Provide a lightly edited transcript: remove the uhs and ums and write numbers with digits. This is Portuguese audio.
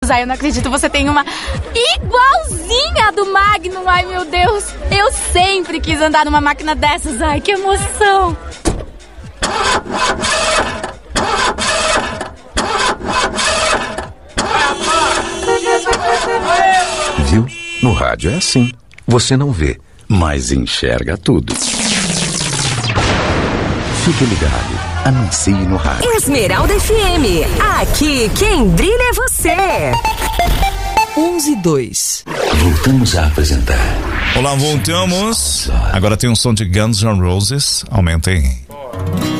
Ai, eu não acredito, você tem uma igualzinha do Magnum. Ai, meu Deus, eu sempre quis andar numa máquina dessas. Ai, que emoção. Viu? No rádio é assim. Você não vê, mas enxerga tudo. Fique ligado. Anuncie no rádio. Esmeralda FM. Aqui quem brilha é você. 11:02. Voltamos a apresentar. Olá, voltamos. Agora tem um som de Guns N' Roses. Aumentem.